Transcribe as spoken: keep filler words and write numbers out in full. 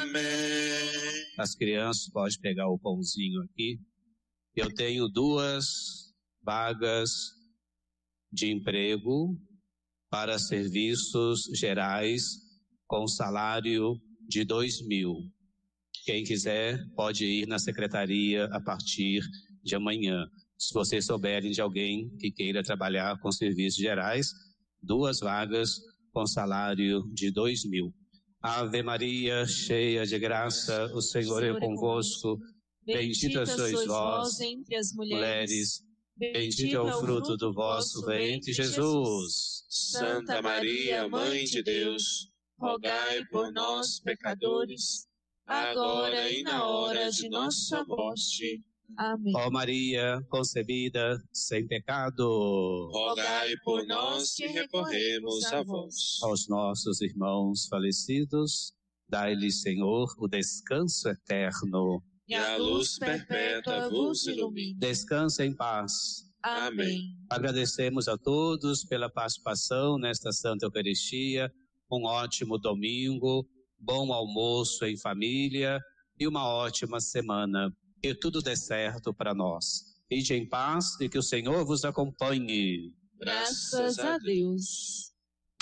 Amém. As crianças podem pegar o pãozinho aqui. Eu tenho duas vagas de emprego para serviços gerais com salário de dois mil. Quem quiser pode ir na secretaria a partir de amanhã. Se vocês souberem de alguém que queira trabalhar com serviços gerais, duas vagas com salário de dois mil. Ave Maria, cheia de graça, o Senhor é convosco. Bendita sois vós entre as mulheres, bendito é o fruto do vosso ventre, Jesus. Santa Maria, Mãe de Deus, rogai por nós, pecadores, agora e na hora de nossa morte. Amém. Ó Maria, concebida sem pecado, rogai por nós que recorremos a vós. Aos nossos irmãos falecidos, dai-lhes, Senhor, o descanso eterno. E a luz perpétua vos ilumine. Descansa em paz. Amém. Agradecemos a todos pela participação nesta Santa Eucaristia. Um ótimo domingo, bom almoço em família e uma ótima semana. Que tudo dê certo para nós. Ide em paz e que o Senhor vos acompanhe. Graças a Deus.